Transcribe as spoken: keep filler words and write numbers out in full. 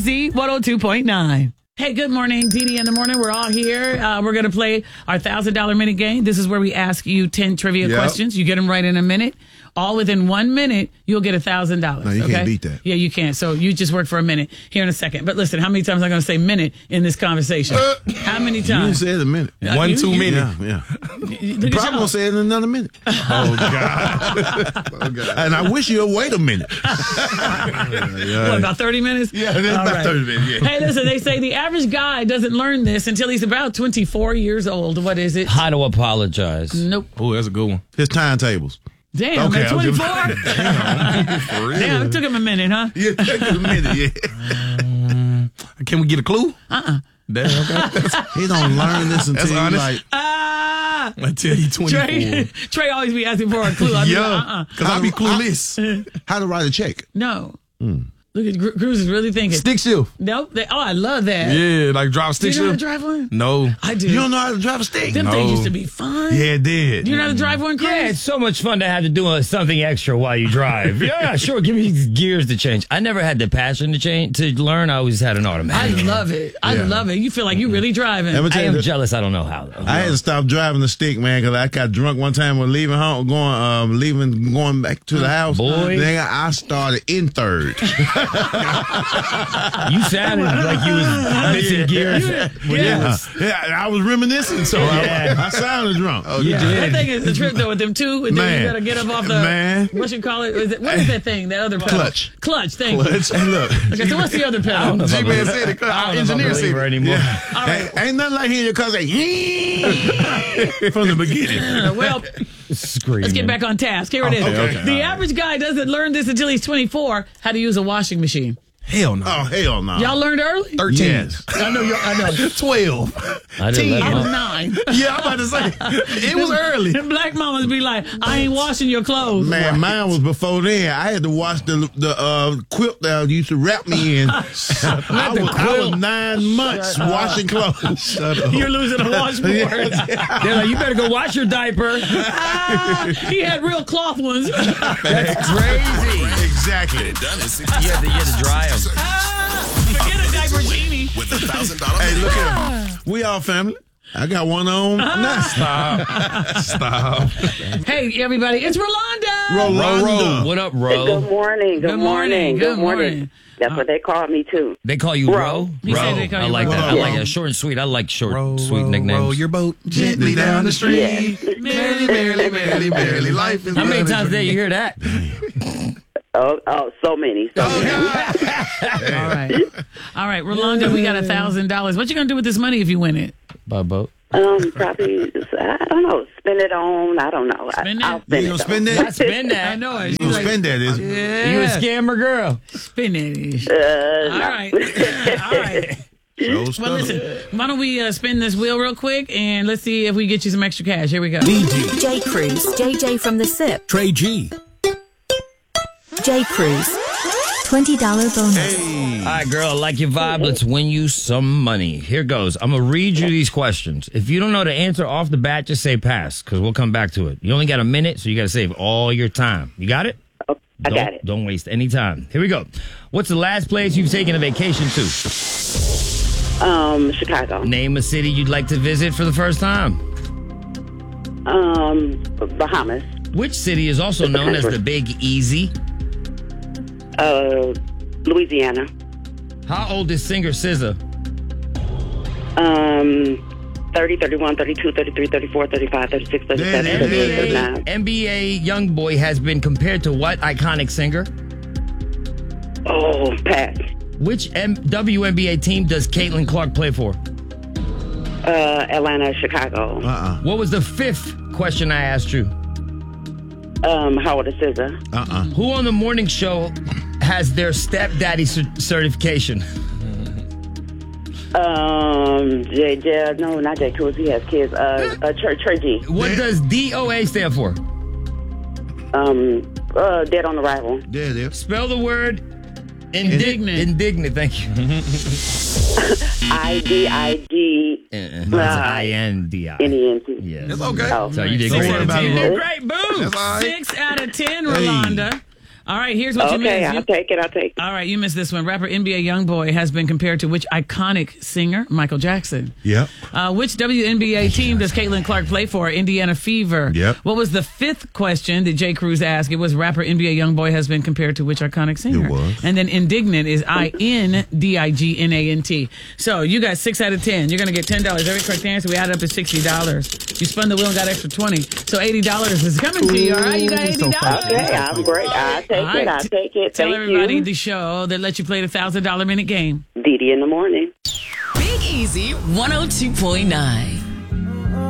Z one oh two point nine. Hey, good morning. Dee Dee in the morning. We're all here. Uh, we're going to play our one thousand dollars minute game. This is where we ask you ten trivia yep. questions. You get them right in a minute. All within one minute, you'll get one thousand dollars. No, you okay? can't beat that. Yeah, you can't. So you just work for a minute here in a second. But listen, how many times am I going to say minute in this conversation? Uh, how many times? You said a minute. Uh, one, you, two you, minutes. Yeah, yeah. Probably going to say it in another minute. Oh, God. oh, God. And I wish you'd wait a minute. yeah. What, about thirty minutes? Yeah, that's All about right. thirty minutes. Yeah. Hey, listen, they say the average guy doesn't learn this until he's about twenty-four years old. What is it? How to apologize. Nope. Oh, that's a good one. His timetables. Damn, okay, at twenty-four? Damn, Damn, it took him a minute, huh? Yeah, it took him a minute, yeah. Um, can we get a clue? Uh-uh. Damn, okay. He don't learn this until he's like... Ah! Until he's twenty-four. Trey, Trey always be asking for a clue. I'd be yeah, like, uh-uh. because I be clueless. I, how to write a check? No. Mm. Look at Gru- Cruz is really thinking. Stick shift. Nope. They, oh, I love that. Yeah, like drive a stick shift. Do you know shift? how to drive one? No. I do. You don't know how to drive a stick? Them no. things used to be fun. Yeah, it did. Do you know how to drive one, Cruz? Yeah, it's so much fun to have to do uh, something extra while you drive. Yeah, sure. Give me gears to change. I never had the passion to change to learn. I always had an automatic. I love it. I Yeah. love it. You feel like you really driving. I am the, jealous. I don't know how, though. I had to stop driving the stick, man, because I got drunk one time when leaving home, going, um, leaving, going back to the house. Boy. Then I started in third. You sounded like you was missing gears. when Yeah. you was- yeah, I was reminiscing, so Yeah. I, I sounded drunk. Oh, Yeah. you did. That thing is the trip though with them two, and then Man. you gotta get up off the Man. what you call it? Is it what is that thing? That other pedal? Clutch. Clutch. Thank Clutch. Hey, look. you. Okay, so what's the other pedal? know if I G-Man believe- said it. I Our don't know if I engineer believe said her it. anymore. All right. Ain't, ain't nothing like hearing your cousin say, from the beginning. Uh, well, Screaming. let's get back on task. Here it is. Okay, okay. The average guy doesn't learn this until he's twenty-four. How to use a washing machine. Hell no. Oh, hell no. Y'all learned early? thirteen. Yes. I know. Y'all, I know. twelve. I did Ten. I was eleven. nine. Yeah, I'm about to say. It was early. And black mamas be like, I ain't washing your clothes. Man, mine was before then. I had to wash the the uh, quilt that used to wrap me in. I, was, I was nine months washing clothes. Shut up. You're losing a washboard. They're like, you better go wash your diaper. Ah, he had real cloth ones. That's crazy. Exactly. You had to, you had to dry them. Ah, forget a diaper genie. With a thousand dollar Hey, look at him. We all family. I got one on. Nah, Stop. Stop. Hey, everybody, it's Rolanda. Rolanda. What up, Good Ro? morning. Good, Good morning, good morning. That's what they called me too. They call you Ro? Ro. He Ro. said they call I you like Ro. that. I like Ro. that. Short and sweet. I like short, Row, sweet row, nicknames. row your boat gently down the street. Yes. Merrily, merrily, merrily, merrily. Life is How many but a times a day dream. you hear that? Oh, oh, so many. So Oh, many. God. All right. All right, Rolanda, we got a thousand dollars. What you gonna do with this money if you win it? By boat. Um, probably, I don't know, spend it on, I don't know. Spend I, I'll it? spend You it gonna on. spend I that? spend I that. know it. You gonna spend that, is it? Yeah. You a scammer girl. Spin it. Uh, All no. right. All right. Show Well, stuff. listen, why don't we uh, spin this wheel real quick and let's see if we get you some extra cash. Here we go. D D, J. Cruz, J J from the S I P. Trey G. J. Cruz, twenty dollars bonus. All right, girl, I like your vibe. Let's win you some money. Here goes. I'm going to read you these questions. If you don't know the answer off the bat, just say pass, because we'll come back to it. You only got a minute, so you got to save all your time. You got it? Oh, I don't, got it. Don't waste any time. Here we go. What's the last place you've taken a vacation to? Um, Chicago. Name a city you'd like to visit for the first time. Um, Bahamas. Which city is also known as the Big Easy? Uh, Louisiana. How old is singer S Z A? Um, thirty, thirty-one, thirty-two, thirty-three, thirty-four, thirty-five, thirty-six, thirty-seven, Yeah, thirty-eight, yeah, thirty-nine. N B A Youngboy has been compared to what iconic singer? Oh, pass. Which M- W N B A team does Caitlin Clark play for? Uh, Atlanta, Chicago. Uh-uh. What was the fifth question I asked you? Um, how old is S Z A? Uh-uh. Who on the morning show has their stepdaddy cer- certification? Um, J, J, no, not J. Cruz. He has kids. Uh, uh Trey, Trey G. What does D O A stand for? Um, uh, Dead on Arrival. There it is. Spell the word Indignant. Indignant, thank you. I D I G Uh, It's I N D I. N E N T. Yes. It's okay. Oh. So you did Don't great. worry about You it, did Ro. great. Boom. That's all right. Six out of ten, Rolanda. All right, here's what you Okay, missed. I'll take it. I'll take it. All right, you missed this one. Rapper N B A YoungBoy has been compared to which iconic singer? Michael Jackson. Yep. Uh, which W N B A team does Caitlin Clark play for? Indiana Fever. Yep. What was the fifth question that Jay Cruz asked? It was rapper N B A YoungBoy has been compared to which iconic singer? It was. And then indignant is I N D I G N A N T. So you got six out of ten. You're going to get ten dollars. Every correct answer, we added up to sixty dollars. You spun the wheel and got extra twenty. So eighty dollars is coming to you. All right, you got eighty dollars. Okay, I'm great. I'll take All right. it. I'll take it. Tell Thank everybody you. the show that lets you play the one thousand dollar minute game. Dee Dee in the morning. Big Easy one oh two point nine.